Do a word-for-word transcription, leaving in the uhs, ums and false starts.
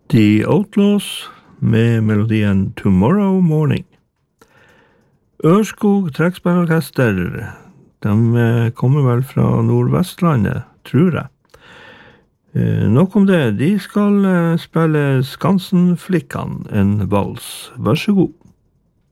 The Outlaws med melodien Tomorrow Morning. Ørskog trekkspillorkester, de kommer vel fra Nordvestlandet, tror jeg. Nok om det, de skal spille Skansenflikkene, en vals. Vær så god.